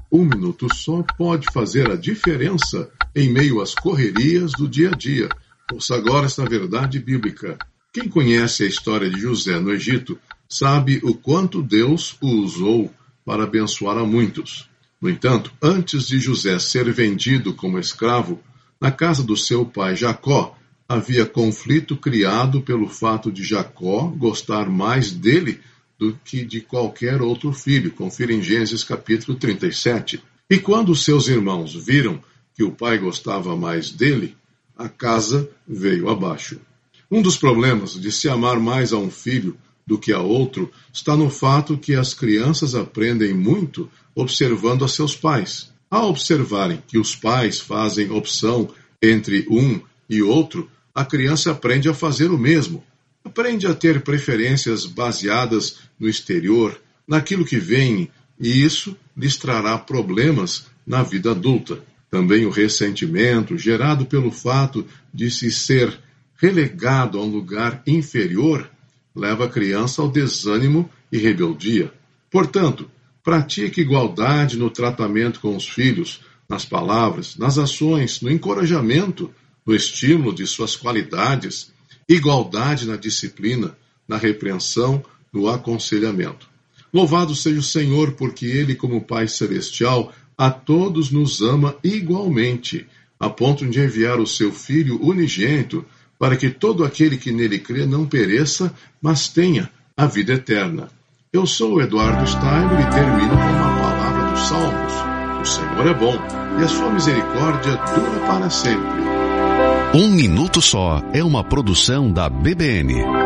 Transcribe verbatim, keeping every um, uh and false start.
Um minuto só pode fazer a diferença em meio às correrias do dia a dia. Ouça agora esta verdade bíblica. Quem conhece a história de José no Egito sabe o quanto Deus o usou para abençoar a muitos. No entanto, antes de José ser vendido como escravo, na casa do seu pai Jacó, havia conflito criado pelo fato de Jacó gostar mais dele do que de qualquer outro filho. Confira em Gênesis capítulo trinta e sete. E quando seus irmãos viram que o pai gostava mais dele, a casa veio abaixo. Um dos problemas de se amar mais a um filho do que a outro está no fato que as crianças aprendem muito observando a seus pais. Ao observarem que os pais fazem opção entre um e outro, a criança aprende a fazer o mesmo. Aprende a ter preferências baseadas no exterior, naquilo que vem, e isso lhes trará problemas na vida adulta. Também o ressentimento, gerado pelo fato de se ser relegado a um lugar inferior, leva a criança ao desânimo e rebeldia. Portanto, pratique igualdade no tratamento com os filhos, nas palavras, nas ações, no encorajamento, no estímulo de suas qualidades, igualdade na disciplina, na repreensão, no aconselhamento. Louvado seja o Senhor, porque Ele, como Pai Celestial, a todos nos ama igualmente, a ponto de enviar o seu Filho unigênito, para que todo aquele que nele crê não pereça, mas tenha a vida eterna. Eu sou o Eduardo Steiner e termino com uma palavra dos Salmos. O Senhor é bom, e a sua misericórdia dura para sempre. Um Minuto Só é uma produção da B B N.